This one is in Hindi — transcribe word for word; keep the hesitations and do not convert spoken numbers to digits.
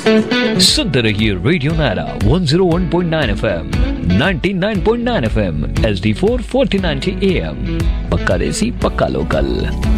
सुनते रहिए radio Naira one zero one point nine FM, ninety nine point nine FM, H D four forty ninety am. पक्का देसी पक्का लोकल।